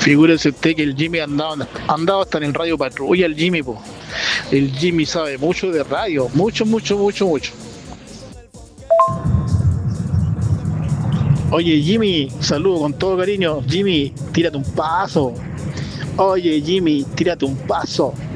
Figúrese usted que el Jimmy andaba hasta en el radio patrulla, el Jimmy, po. El Jimmy sabe mucho de radio, mucho, mucho, mucho, mucho. Oye, Jimmy, saludo con todo cariño. Jimmy, tírate un paso. Oye, Jimmy, tírate un paso.